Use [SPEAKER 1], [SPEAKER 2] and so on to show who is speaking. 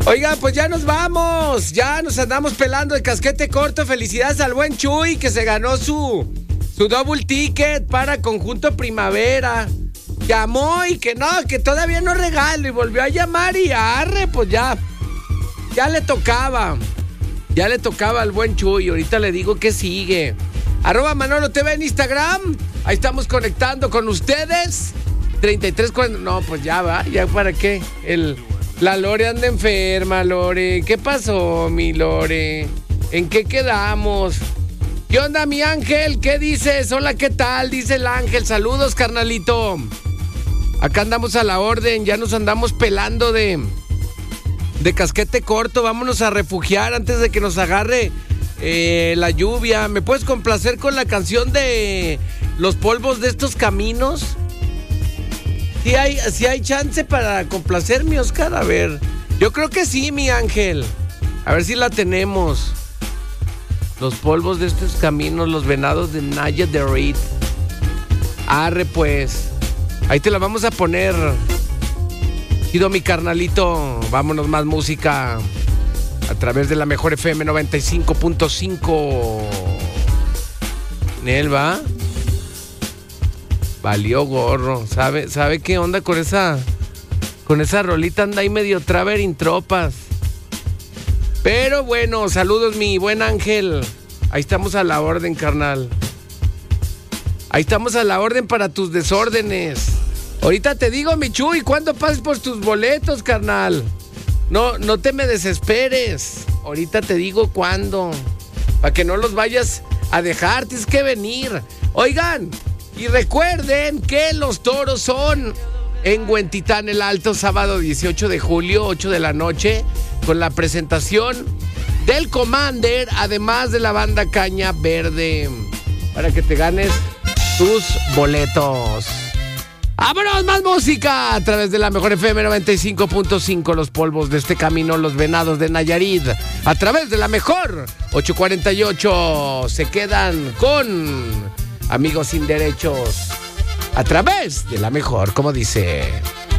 [SPEAKER 1] Oiga, pues ya nos vamos. Ya nos andamos pelando de casquete corto. Felicidades al buen Chuy que se ganó su double ticket para Conjunto Primavera. Llamó y que no, que todavía no regalo. Y volvió a llamar y arre, pues ya le tocaba. Ya le tocaba al buen Chuy. Ahorita le digo que sigue. @Manolo TV en Instagram. Ahí estamos conectando con ustedes. 3340. No, pues ya va. ¿Ya para qué? La Lore anda enferma, Lore. ¿Qué pasó, mi Lore? ¿En qué quedamos? ¿Qué onda, mi Ángel? ¿Qué dices? Hola, ¿qué tal? Dice el Ángel. Saludos, carnalito. Acá andamos a la orden. Ya nos andamos pelando de casquete corto. Vámonos a refugiar antes de que nos agarre la lluvia. ¿Me puedes complacer con la canción de Los Polvos de Estos Caminos? Si hay chance para complacerme, Oscar. A ver, yo creo que sí, mi Ángel. A ver si la tenemos. Los Polvos de Estos Caminos, Los Venados de Naya de Reed. Arre, pues. Ahí te la vamos a poner. Chido, mi carnalito. Vámonos, más música a través de la mejor FM 95.5. Nelva. Valió gorro. ¿Sabe qué onda con esa rolita? Anda ahí medio traveling tropas. Pero bueno, saludos, mi buen Ángel. Ahí estamos a la orden, carnal. Ahí estamos a la orden para tus desórdenes. Ahorita te digo, mi Chuy, ¿cuándo pases por tus boletos, carnal? No te me desesperes. Ahorita te digo cuándo. Para que no los vayas a dejar, tienes que venir. Oigan, y recuerden que los toros son en Huentitán el Alto, sábado 18 de julio, 8 de la noche, con la presentación del Commander, además de la banda Caña Verde, para que te ganes tus boletos. ¡Vámonos, más música! A través de la mejor FM 95.5, Los Polvos de Este Camino, Los Venados de Nayarit. A través de la mejor 848, se quedan con Amigos Sin Derechos. A través de la mejor, como dice...